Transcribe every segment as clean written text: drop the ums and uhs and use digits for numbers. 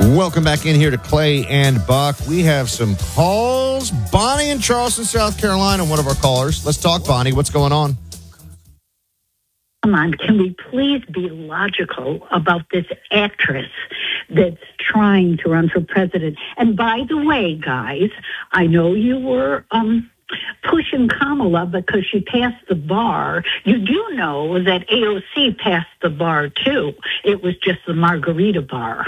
Welcome back in here to Clay and Buck. We have some calls. Bonnie in Charleston, South Carolina, one of our callers. Let's talk, Bonnie. What's going on? Come on, can we please be logical about this actress that's trying to run for president? And by the way, guys, I know you were pushing Kamala because she passed the bar. You do know that AOC passed the bar, too. It was just the margarita bar.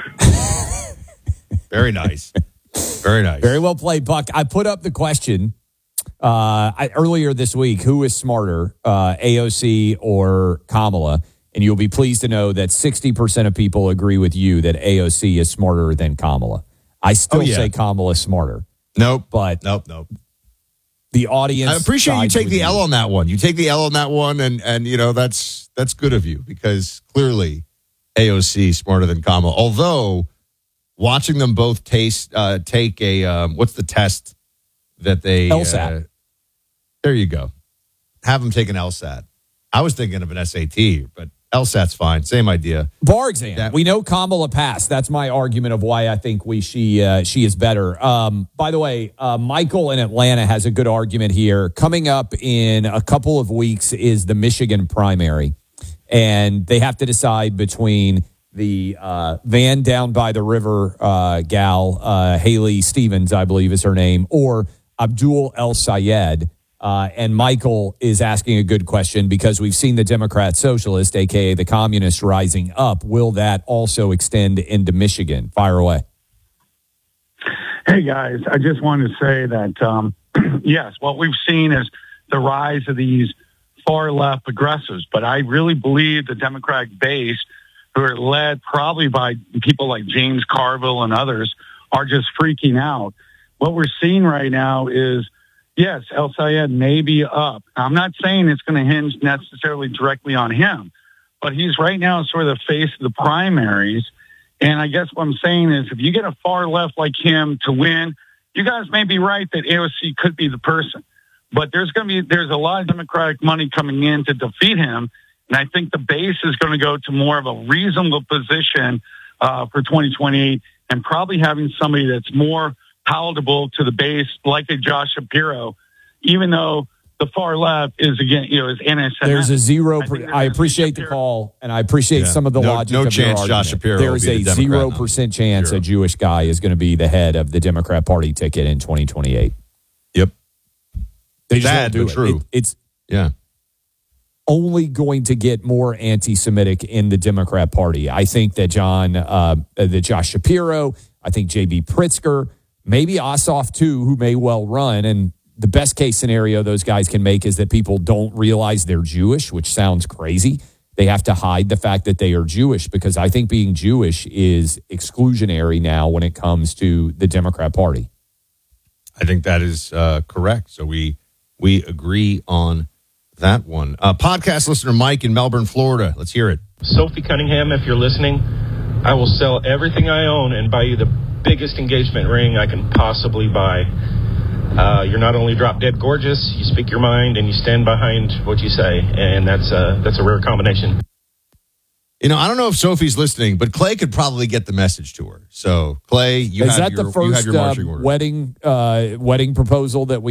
Very nice. Very nice. Very well played, Buck. I put up the question earlier this week, who is smarter, AOC or Kamala? And you'll be pleased to know that 60% of people agree with you that AOC is smarter than Kamala. I still say Kamala is smarter. Nope. But nope. The audience. I appreciate you take the L on that one. You take the L on that one, and you know that's good of you because clearly AOC is smarter than Kamala. Although watching them both take a what's the test that they LSAT. There you go. Have them take an LSAT. I was thinking of an SAT, but LSAT's fine. Same idea. Bar exam. We know Kamala passed. That's my argument of why I think she is better. By the way, Michael in Atlanta has a good argument here. Coming up in a couple of weeks is the Michigan primary, and they have to decide between the Van down by the river gal, Haley Stevens, I believe is her name, or Abdul El Sayed. And Michael is asking a good question because we've seen the Democrat Socialist, a.k.a. the Communist, rising up. Will that also extend into Michigan? Fire away. Hey, guys. I just wanted to say that, yes, what we've seen is the rise of these far-left progressives. But I really believe the Democratic base, who are led probably by people like James Carville and others, are just freaking out. What we're seeing right now is, yes, El Sayed may be up. I'm not saying it's going to hinge necessarily directly on him, but he's right now sort of the face of the primaries. And I guess what I'm saying is if you get a far left like him to win, you guys may be right that AOC could be the person. But there's a lot of Democratic money coming in to defeat him. And I think the base is going to go to more of a reasonable position for 2028 and probably having somebody that's more palatable to the base, like a Josh Shapiro, even though the far left is again, is anti-Semitic. There's a zero. I appreciate the call, and I appreciate some of the logic. No of chance your Josh Shapiro. There is a 0% chance a Jewish guy is going to be the head of the Democrat Party ticket in 2028. Yep, they just won't do it. True. It's only going to get more anti-Semitic in the Democrat Party. I think that Josh Shapiro, I think J.B. Pritzker, maybe Ossoff too, who may well run. And the best case scenario those guys can make is that people don't realize they're Jewish, which sounds crazy. They have to hide the fact that they are Jewish because I think being Jewish is exclusionary now when it comes to the Democrat Party. I think that is correct. So we agree on that one. Podcast listener Mike in Melbourne, Florida. Let's hear it. Sophie Cunningham, if you're listening, I will sell everything I own and buy you the biggest engagement ring I can possibly buy. You're not only drop dead gorgeous, you speak your mind and you stand behind what you say, and that's a rare combination. You know, I don't know if Sophie's listening, but Clay could probably get the message to her. So, Clay, you have your marching orders. wedding proposal that we